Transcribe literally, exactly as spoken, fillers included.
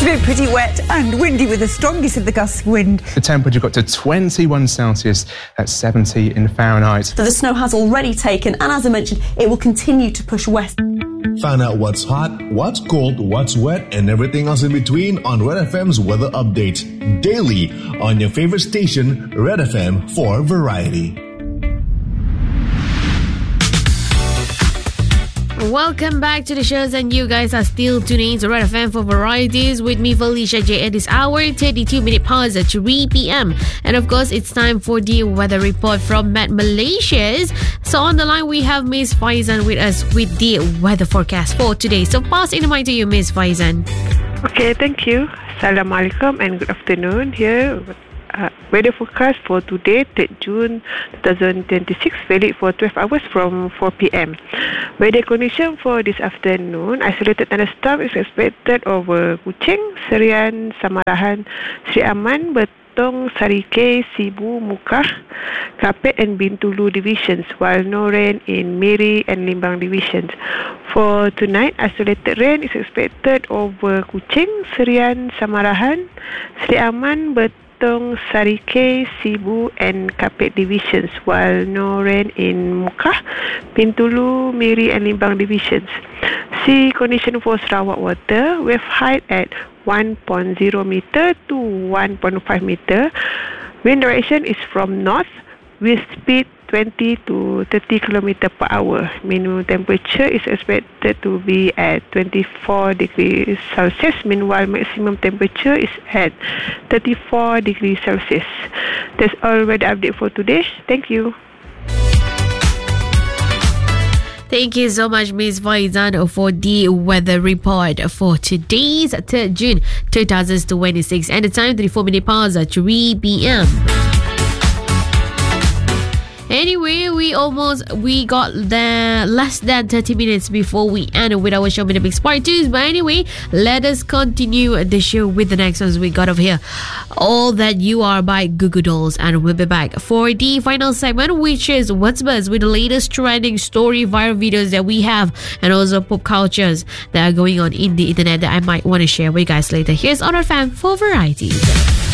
been pretty wet and windy with the strongest of the gusts of wind. The temperature got to twenty-one Celsius, that's seventy in Fahrenheit. So the snow has already taken, and as I mentioned, it will continue to push west. Find out what's hot, what's cold, what's wet, and everything else in between on Red F M's weather update. Daily on your favorite station, Red F M for Variety. Welcome back to the shows, and you guys are still tuning in to Red F M for Varieties with me, Felicia J, at this hour, thirty-two minute past at three p.m. And of course, it's time for the weather report from Met Malaysia's. So on the line, we have Miss Faizan with us with the weather forecast for today. So passing the mic to you, Miss Faizan. Okay, thank you. Assalamualaikum and good afternoon. Here, uh, weather forecast for today, third June twenty twenty-six, valid for twelve hours from four p.m. Weather condition for this afternoon, isolated thunderstorm is expected over Kuching, Serian, Samarahan, Sri Aman, Betong, Sarike, Sibu, Mukah, Kapet and Bintulu divisions, while no rain in Miri and Limbang divisions. For tonight, isolated rain is expected over Kuching, Serian, Samarahan, Sri Aman, Betong, Sarike, Sibu and Kapet divisions, while no rain in Mukah, Bintulu, Miri and Limbang divisions. Sea condition for Sarawak water, wave height at one point zero meter to one point five meter. Wind direction is from north with speed twenty to thirty kilometers per hour. Minimum temperature is expected to be at twenty-four degrees Celsius. Meanwhile, maximum temperature is at thirty-four degrees Celsius. That's all weather update for today. Thank you. Thank you so much, Miss Faizan, for the weather report for today's third June twenty twenty-six. And the time, thirty-four minutes past at three p.m. Anyway, we almost, we got there less than thirty minutes before we end with our show with the Big Part twos. But anyway, let us continue the show with the next ones we got over here. All That You Are by Goo Goo Dolls. And we'll be back for the final segment, which is What's Buzz, with the latest trending story viral videos that we have, and also pop cultures that are going on in the internet that I might want to share with you guys later. Here's on our fan for Varieties.